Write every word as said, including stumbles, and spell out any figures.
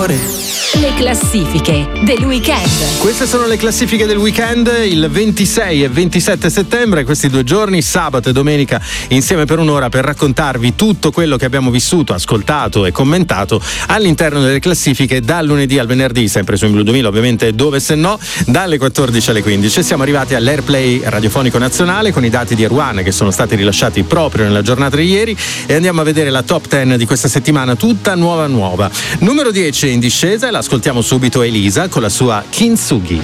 Le classifiche del weekend. Queste sono le classifiche del weekend, il ventisei e ventisette settembre, questi due giorni, sabato e domenica, insieme per un'ora per raccontarvi tutto quello che abbiamo vissuto, ascoltato e commentato all'interno delle classifiche dal lunedì al venerdì, sempre su In Blu duemila, ovviamente dove se no, dalle quattordici alle quindici. Siamo arrivati all'Airplay radiofonico nazionale con i dati di Erwan che sono stati rilasciati proprio nella giornata di ieri e andiamo a vedere la top dieci di questa settimana, tutta nuova nuova. Numero dieci in discesa e l'ascoltiamo subito, Elisa con la sua Kintsugi.